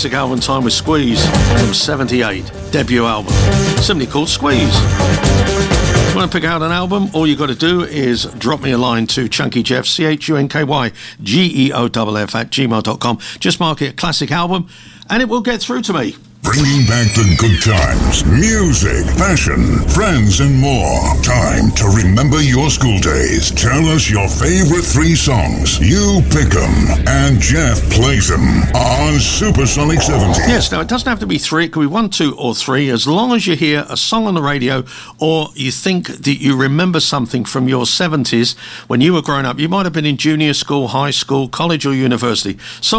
classic album time with Squeeze from 78, debut album, simply called Squeeze. If you want to pick out an album, all you got to do is drop me a line to ChunkyGeoff, ChunkyGeoff @gmail.com. Just mark it classic album and it will get through to me. Bringing back the good times, music, fashion, friends, and more. Time to remember your school days. Tell us your favorite 3 songs. You pick them, and Jeff plays them on Supersonic 70. Yes, now it doesn't have to be 3. It could be 1, 2, or 3. As long as you hear a song on the radio or you think that you remember something from your 70s when you were growing up. You might have been in junior school, high school, college, or university.